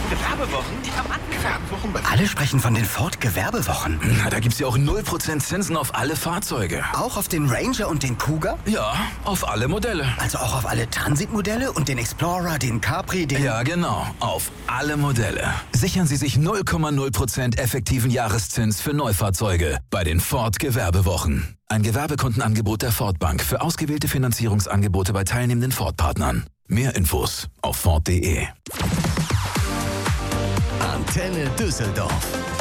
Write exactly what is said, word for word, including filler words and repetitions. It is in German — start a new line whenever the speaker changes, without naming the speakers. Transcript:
Gewerbewochen? Ja, Mann, Gewerbewochen bei...
Alle sprechen von den Ford-Gewerbewochen.
Na, da gibt's ja auch null Prozent Zinsen auf alle Fahrzeuge.
Auch auf den Ranger und den Kuga?
Ja, auf alle Modelle.
Also auch auf alle Transit-Modelle und den Explorer, den Capri, den...
Ja, genau. Auf alle Modelle. Sichern Sie sich null Komma null Prozent effektiven Jahreszins für Neufahrzeuge bei den Ford Gewerbewochen. Ein Gewerbekundenangebot der Ford Bank für ausgewählte Finanzierungsangebote bei teilnehmenden Ford-Partnern. Mehr Infos auf Ford punkt de.
Antenne Düsseldorf.